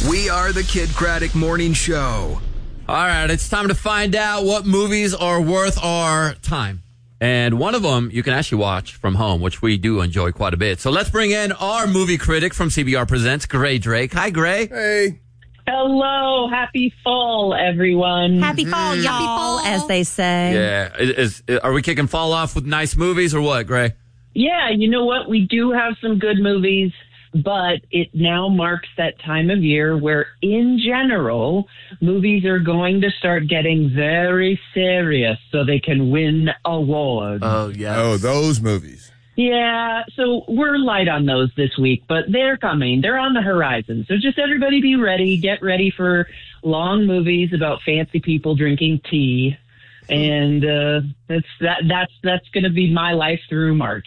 We are the Kid Craddock Morning Show. All right, it's time to find out what movies are worth our time. And one of them you can actually watch from home, which we do enjoy quite a bit. So let's bring in our movie critic from CBR Presents, Gray Drake. Hi, Gray. Hey. Hello. Happy fall, everyone. Happy fall, y'all, Happy fall. as they say. Yeah. Are we kicking fall off with nice movies or what, Gray? Yeah, you know what? We do have some good movies, but it now marks that time of year where, in general, movies are going to start getting very serious so they can win awards. Oh, yes. Oh, those movies. Yeah, so we're light on those this week, but they're coming. They're on the horizon. So just everybody be ready. Get ready for long movies about fancy people drinking tea. And that's going to be my life through March.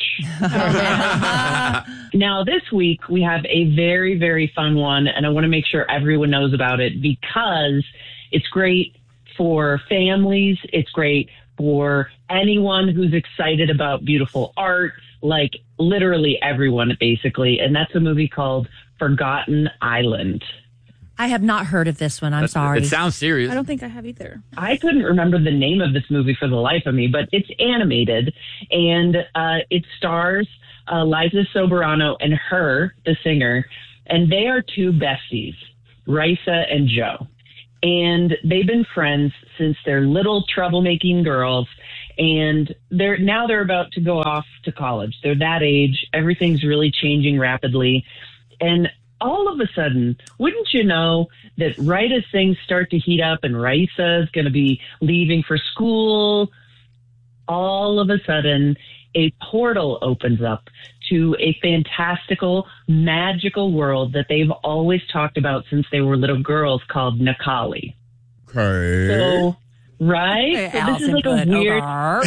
Now, this week, we have a very, very fun one, and I want to make sure everyone knows about it because it's great for families. It's great for anyone who's excited about beautiful art, like literally everyone, basically. And that's a movie called Forgotten Island. I have not heard of this one. I'm sorry. It sounds serious. I don't think I have either. I couldn't remember the name of this movie for the life of me, but it's animated, and it stars Liza Soberano and her, the singer, and they are two besties, Risa and Joe. And they've been friends since they're little troublemaking girls, and they're about to go off to college. They're that age. Everything's really changing rapidly, and all of a sudden, wouldn't you know that right as things start to heat up and Raisa is going to be leaving for school, all of a sudden a portal opens up to a fantastical, magical world that they've always talked about since they were little girls called Nakali. Okay. So, right? Hey, So this is like a weird...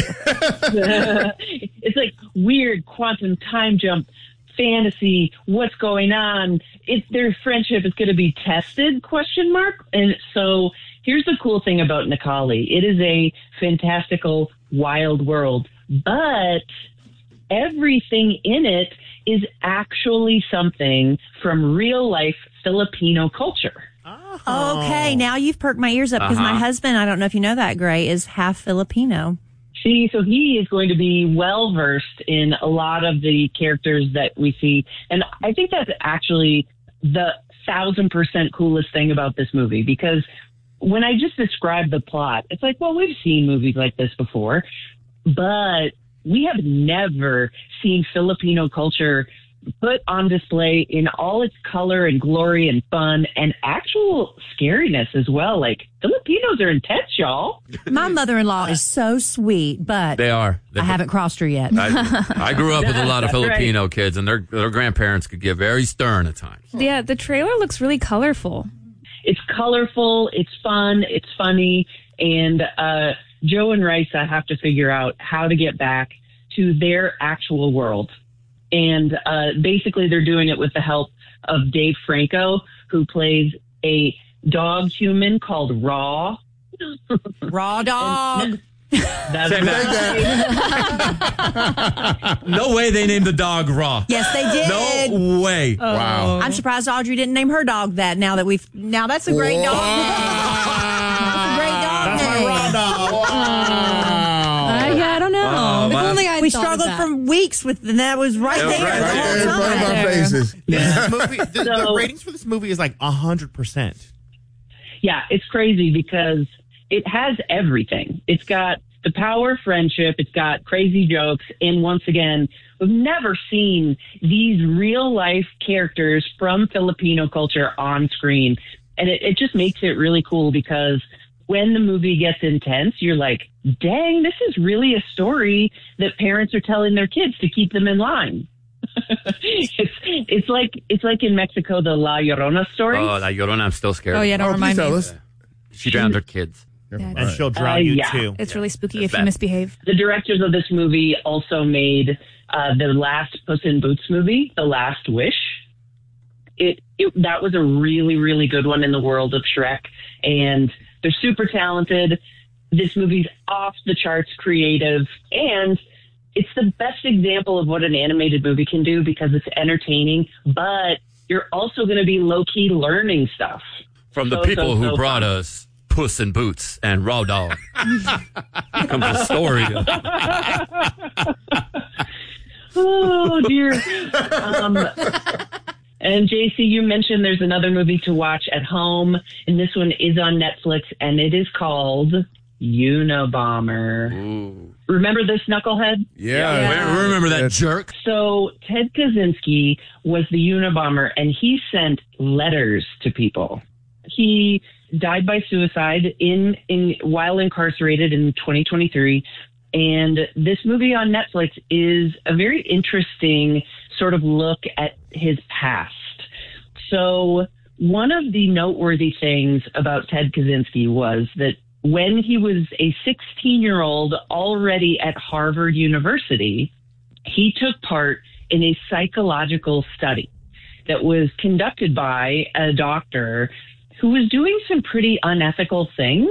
weird. It's like weird quantum time jump fantasy. What's going on? Their friendship is going to be tested, ? And so here's the cool thing about Nakali. It is a fantastical, wild world, but everything in it is actually something from real life Filipino culture. Okay, now you've perked my ears up because my husband, I don't know if you know that, Gray, is half Filipino. See, so he is going to be well-versed in a lot of the characters that we see. And I think that's actually the 1000% coolest thing about this movie, because when I just described the plot, it's like, well, we've seen movies like this before, but we have never seen Filipino culture put on display in all its color and glory and fun and actual scariness as well. Like, Filipinos are intense, y'all. My mother-in-law is so sweet, but They are. I haven't crossed her yet. I grew up with a lot of That's Filipino kids, and their grandparents could get very stern at times. Yeah, the trailer looks really colorful. It's colorful, it's fun, it's funny, and Joe and Risa have to figure out how to get back to their actual world. And basically they're doing it with the help of Dave Franco, who plays a dog human called Raw. Raw dog. That's No way they named the dog Raw. Yes, they did. No way. Wow. I'm surprised Audrey didn't name her dog that. Now that's a great dog. That's a great dog name. I don't know. If only I We thought of struggled that. for weeks with, and that was right there. right the whole Right in front of time. our faces. This movie, the So- ratings for this movie is like 100%. Yeah, it's crazy because it has everything. It's got the power of friendship. It's got crazy jokes. And once again, we've never seen these real life characters from Filipino culture on screen. And it just makes it really cool because when the movie gets intense, you're like, dang, this is really a story that parents are telling their kids to keep them in line. It's like in Mexico, the La Llorona story. Oh, La Llorona, I'm still scared. Oh, yeah, don't Oh, please remind me. tell us. She drowned her kids. And she'll drown you yeah. too. It's really spooky That's if you bad. misbehave. The directors of this movie also made the last Puss in Boots movie, The Last Wish. That was a really, really good one in the world of Shrek, and they're super talented. This movie's off the charts creative, and it's the best example of what an animated movie can do because it's entertaining, but you're also going to be low-key learning stuff. From the people who brought us Puss in Boots and Raw Dog. Comes the story. Oh, dear. And JC, you mentioned there's another movie to watch at home, and this one is on Netflix, and it is called Unabomber. Ooh. Remember this knucklehead? Yeah. Remember that jerk? So Ted Kaczynski was the Unabomber, and he sent letters to people. He died by suicide while incarcerated in 2023. And this movie on Netflix is a very interesting sort of look at his past. So one of the noteworthy things about Ted Kaczynski was that when he was a 16-year-old already at Harvard University, he took part in a psychological study that was conducted by a doctor who was doing some pretty unethical things.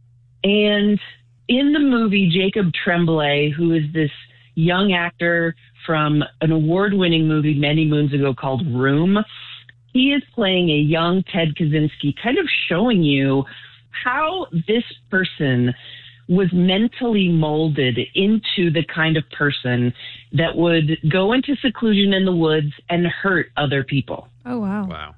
And in the movie, Jacob Tremblay, who is this young actor from an award-winning movie many moons ago called Room, he is playing a young Ted Kaczynski, kind of showing you how this person was mentally molded into the kind of person that would go into seclusion in the woods and hurt other people. Oh, wow. Wow.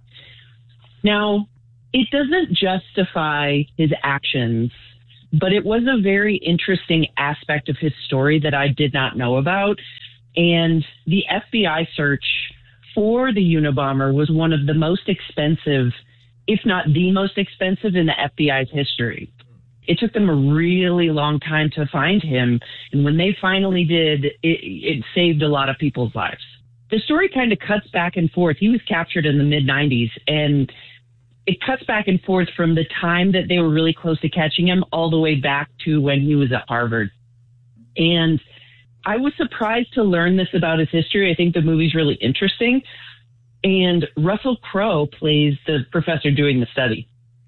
Now, it doesn't justify his actions, but it was a very interesting aspect of his story that I did not know about. And the FBI search for the Unabomber was one of the most expensive, if not the most expensive, in the FBI's history. It took them a really long time to find him. And when they finally did, it saved a lot of people's lives. The story kind of cuts back and forth. He was captured in the mid-90s, and it cuts back and forth from the time that they were really close to catching him all the way back to when he was at Harvard. And I was surprised to learn this about his history. I think the movie's really interesting. And Russell Crowe plays the professor doing the study.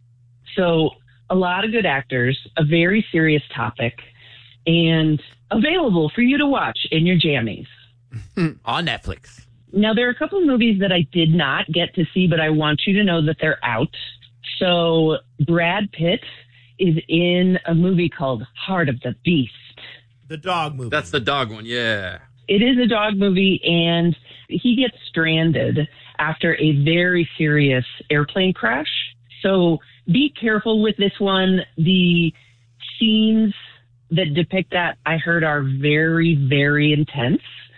So a lot of good actors, a very serious topic, and available for you to watch in your jammies. On Netflix. Now, there are a couple of movies that I did not get to see, but I want you to know that they're out. So Brad Pitt is in a movie called Heart of the Beast. The dog movie. That's the dog one, yeah. It is a dog movie, and he gets stranded after a very serious airplane crash. So be careful with this one. The scenes that depict that, I heard, are very, very intense.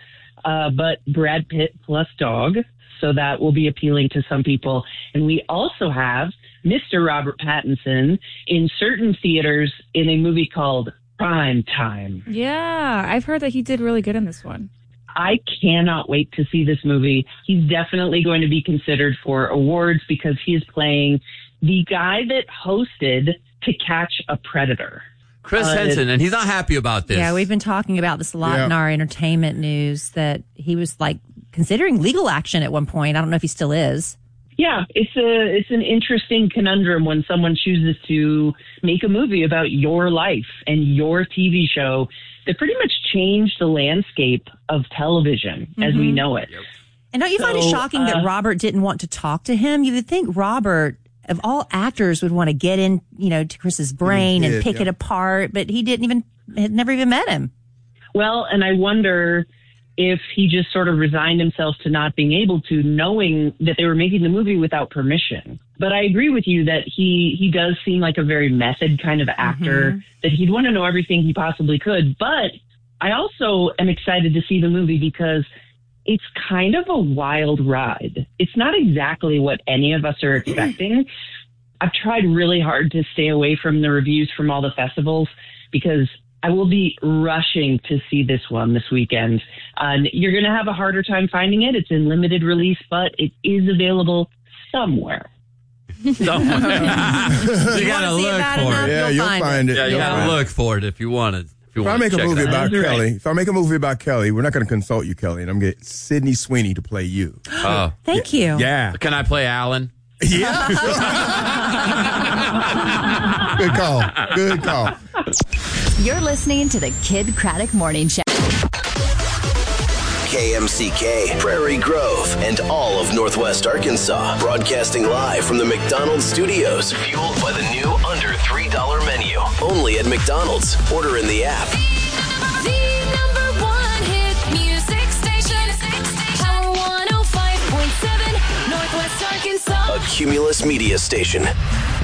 But Brad Pitt plus dog, so that will be appealing to some people. And we also have Mr. Robert Pattinson in certain theaters in a movie called Prime Time. Yeah, I've heard that he did really good in this one. I cannot wait to see this movie. He's definitely going to be considered for awards because he is playing the guy that hosted To Catch a Predator. Chris Henson, and he's not happy about this. Yeah, we've been talking about this a lot in our entertainment news, that he was like considering legal action at one point. I don't know if he still is. Yeah, it's an interesting conundrum when someone chooses to make a movie about your life and your TV show that pretty much changed the landscape of television as we know it. Yep. And don't you find it shocking that Robert didn't want to talk to him? You would think Robert, of all actors, would want to get in, to Chris's brain and pick it apart, but he had never even met him. Well, and I wonder if he just sort of resigned himself to not being able to, knowing that they were making the movie without permission. But I agree with you that he does seem like a very method kind of actor, that he'd want to know everything he possibly could. But I also am excited to see the movie because it's kind of a wild ride. It's not exactly what any of us are expecting. I've tried really hard to stay away from the reviews from all the festivals because I will be rushing to see this one this weekend. You're going to have a harder time finding it. It's in limited release, but it is available somewhere. You gotta look for it. Yeah, you'll find it. Yeah, you gotta look for it if you want it. If I make a movie about Kelly, we're not going to consult you, Kelly, and I'm getting Sydney Sweeney to play you. Oh, Thank you. Yeah. Can I play Alan? Yeah. Good call. Good call. You're listening to the Kid Craddock Morning Show. KMCK, Prairie Grove, and all of Northwest Arkansas. Broadcasting live from the McDonald's studios. Fueled by the new under $3 menu. Only at McDonald's. Order in the app. The number one hit music station. Power 105.7, Northwest Arkansas. A Cumulus Media Station.